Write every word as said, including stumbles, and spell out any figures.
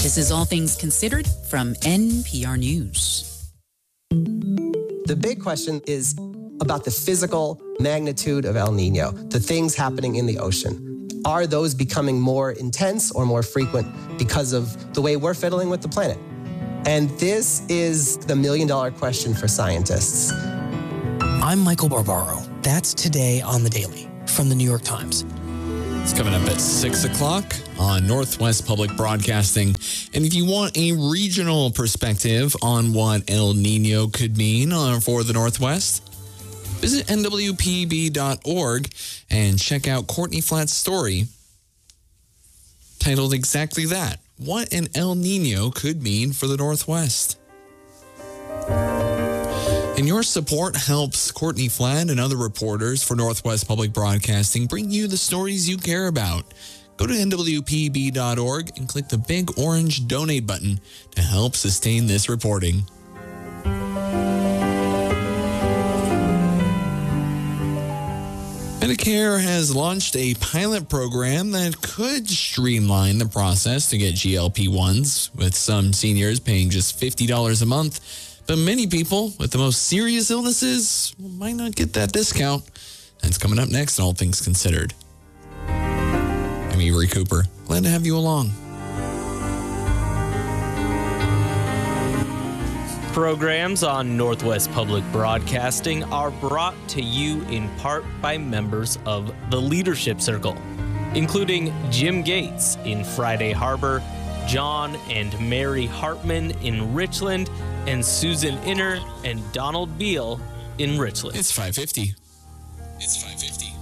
This is All Things Considered from N P R News. The big question is about the physical magnitude of El Nino, the things happening in the ocean. Are those becoming more intense or more frequent because of the way we're fiddling with the planet? And this is the million dollar question for scientists. I'm Michael Barbaro. That's Today on the Daily from the New York Times. It's coming up at six o'clock on Northwest Public Broadcasting. And if you want a regional perspective on what El Nino could mean uh, for the Northwest, visit N W P B dot org and check out Courtney Flatt's story titled exactly that, What an El Nino Could Mean for the Northwest. And your support helps Courtney Flatt and other reporters for Northwest Public Broadcasting bring you the stories you care about. Go to N W P B dot org and click the big orange donate button to help sustain this reporting. Medicare has launched a pilot program that could streamline the process to get G L P ones, with some seniors paying just fifty dollars a month. But many people with the most serious illnesses might not get that discount. That's coming up next on All Things Considered. I'm Avery Cooper. Glad to have you along. Programs on Northwest Public Broadcasting are brought to you in part by members of the Leadership Circle, including Jim Gates in Friday Harbor, John and Mary Hartman in Richland, and Susan Inner and Donald Beal in Richland. It's five fifty. It's five fifty.